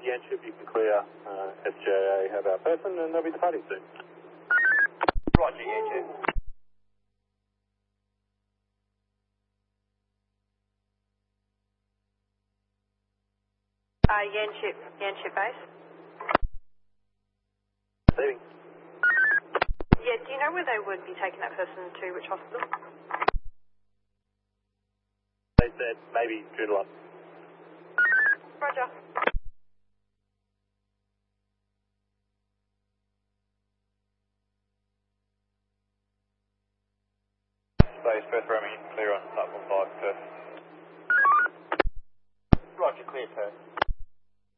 Yanship, you can clear SJA, have our person, and they'll be departing soon. Roger, Yanship. Yanship base. Receiving. Yeah, do you know where they would be taking that person to, which hospital? They said maybe Joondalup. Roger. Space, Perth Roaming, clear on platform 5, Perth. Roger, clear, Perth.